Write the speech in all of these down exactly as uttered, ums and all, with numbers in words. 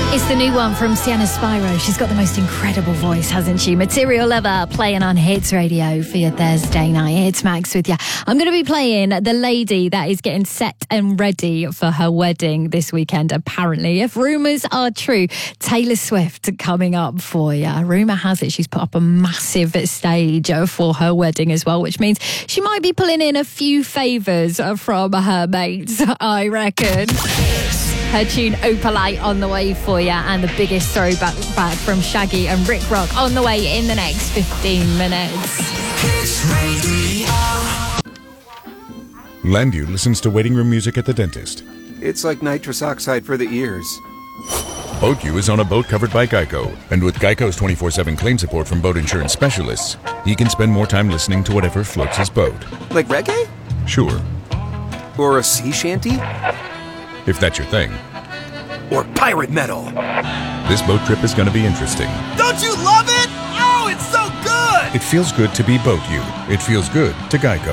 It's the new one from Sienna Spyro. She's got the most incredible voice, hasn't she? Material Lover playing on Hits Radio for your Thursday night. It's Max with you. I'm going to be playing the lady that is getting set and ready for her wedding this weekend, apparently. If rumours are true, Taylor Swift coming up for you. Rumour has it she's put up a massive stage for her wedding as well, which means she might be pulling in a few favours from her mates, I reckon. Her tune Opalite on the way for you, and the biggest throwback back from Shaggy and Rick Rock on the way in the next fifteen minutes. Landu listens to waiting room music at the dentist. It's like nitrous oxide for the ears. BoatU is on a boat covered by Geico, and with Geico's twenty-four seven claim support from boat insurance specialists, he can spend more time listening to whatever floats his boat. Like reggae? Sure. Or a sea shanty? If that's your thing. Or pirate metal. This boat trip is going to be interesting. Don't you love it? Oh, it's so good! It feels good to be BoatU. It feels good to Geico.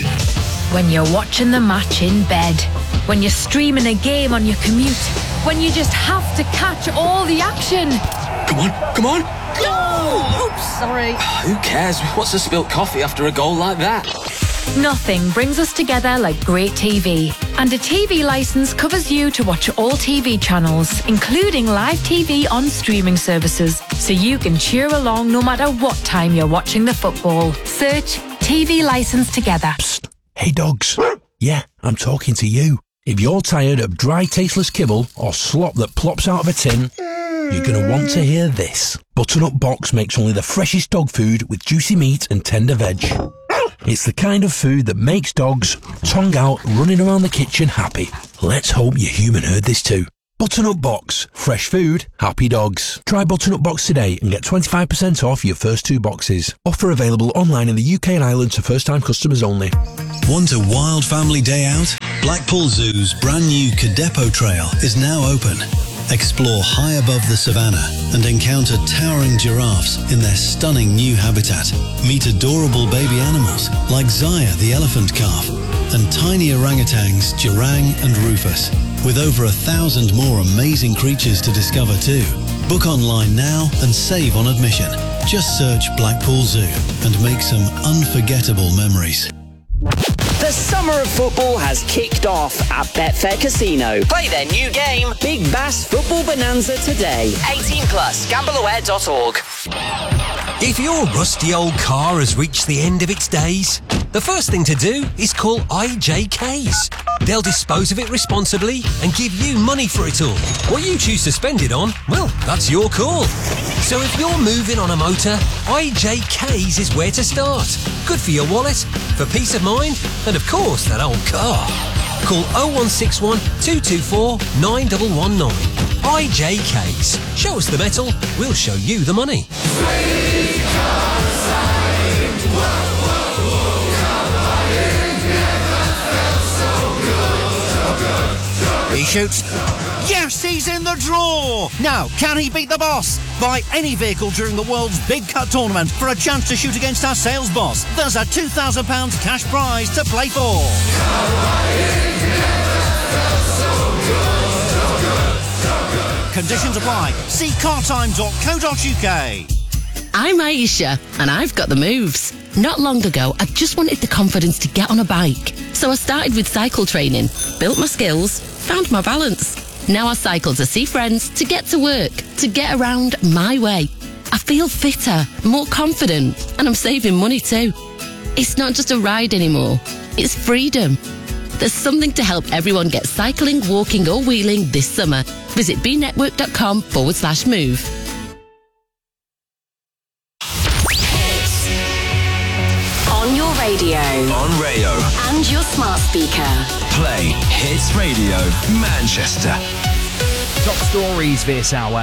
When you're watching the match in bed, when you're streaming a game on your commute, when you just have to catch all the action. Come on, come on! Goal! Oops, sorry. Who cares? What's a spilt coffee after a goal like that? Nothing brings us together like great T V. And a T V licence covers you to watch all T V channels, including live T V on streaming services, so you can cheer along no matter what time you're watching the football. Search T V licence together. Psst. Hey dogs. Yeah, I'm talking to you. If you're tired of dry, tasteless kibble or slop that plops out of a tin, you're going to want to hear this. Butternut Box makes only the freshest dog food with juicy meat and tender veg. It's the kind of food that makes dogs, tongue out, running around the kitchen happy. Let's hope your human heard this too. Butternut Box. Fresh food, happy dogs. Try Butternut Box today and get twenty-five percent off your first two boxes. Offer available online in the U K and Ireland to first-time customers only. Want a wild family day out? Blackpool Zoo's brand new Cadepo Trail is now open. Explore high above the savannah and encounter towering giraffes in their stunning new habitat. Meet adorable baby animals like Zaya the elephant calf and tiny orangutans Jurang and Rufus, with over a thousand more amazing creatures to discover too. Book online now and save on admission. Just search Blackpool Zoo and make some unforgettable memories. The summer of football has kicked off at Betfair Casino. Play their new game, Big Bass Football Bonanza, today. eighteen plus, gamble aware dot org. If your rusty old car has reached the end of its days, the first thing to do is call I J Ks. They'll dispose of it responsibly and give you money for it all. What you choose to spend it on, well, that's your call. So if you're moving on a motor, I J Ks is where to start. Good for your wallet, for peace of mind, and of course that old car. Call oh one six one, two two four, nine one one nine. I J Ks. Show us the metal, we'll show you the money. He shoots. Yes, he's in the draw! Now, can he beat the boss? Buy any vehicle during the world's Big Cut tournament for a chance to shoot against our sales boss. There's a two thousand pounds cash prize to play for. Conditions apply. See cartime dot co dot U K. I'm Aisha, and I've got the moves. Not long ago, I just wanted the confidence to get on a bike. So I started with cycle training, built my skills, found my balance. Now I cycle to see friends, to get to work, to get around my way. I feel fitter, more confident, and I'm saving money too. It's not just a ride anymore, it's freedom. There's something to help everyone get cycling, walking or wheeling this summer. Visit bnetwork.com forward slash move. On your radio. On Rayo. And your smart speaker. Play Hits Radio Manchester. Top stories this hour.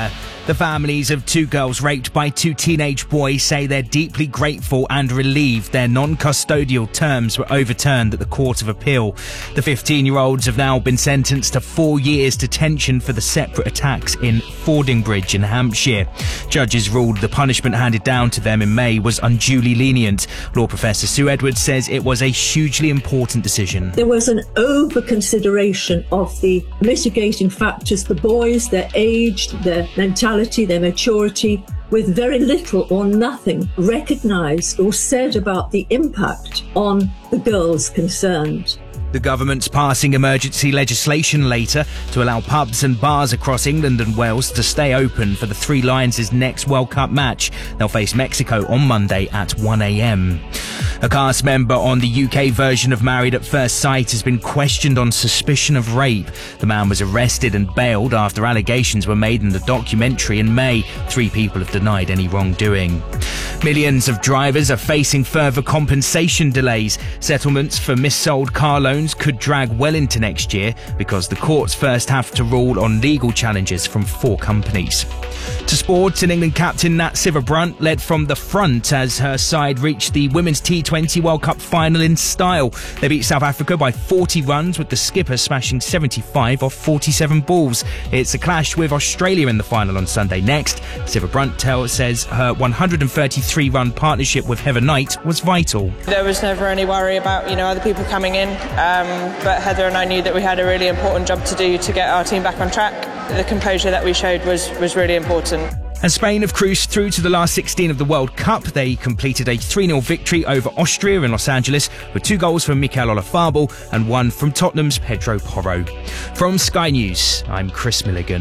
The families of two girls raped by two teenage boys say they're deeply grateful and relieved their non-custodial terms were overturned at the Court of Appeal. The fifteen-year-olds have now been sentenced to four years detention for the separate attacks in Fordingbridge in Hampshire. Judges ruled the punishment handed down to them in May was unduly lenient. Law Professor Sue Edwards says it was a hugely important decision. There was an over-consideration of the mitigating factors, the boys, their age, their mentality, their maturity, with very little or nothing recognised or said about the impact on the girls concerned. The government's passing emergency legislation later to allow pubs and bars across England and Wales to stay open for the Three Lions' next World Cup match. They'll face Mexico on Monday at one a.m. A cast member on the U K version of Married at First Sight has been questioned on suspicion of rape. The man was arrested and bailed after allegations were made in the documentary in May. Three people have denied any wrongdoing. Millions of drivers are facing further compensation delays. Settlements for missold car loans could drag well into next year because the courts first have to rule on legal challenges from four companies. To sports, and England captain Nat Sciver-Brunt led from the front as her side reached the Women's T twenty World Cup final in style. They beat South Africa by forty runs, with the skipper smashing seventy-five off forty-seven balls. It's a clash with Australia in the final on Sunday next. Sciver-Brunt tell, says her one hundred thirty-three run partnership with Heather Knight was vital. There was never any worry about, you know, other people coming in, um, but Heather and I knew that we had a really important job to do to get our team back on track. The composure that we showed was, was really important. And Spain have cruised through to the last sixteen of the World Cup. They completed a three nil victory over Austria in Los Angeles with two goals from Mikel Oyarzabal and one from Tottenham's Pedro Porro. From Sky News, I'm Chris Milligan.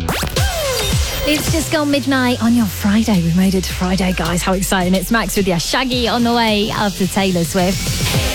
It's just gone midnight on your Friday. We made it to Friday, guys. How exciting. It's Max with you. Shaggy on the way after Taylor Swift.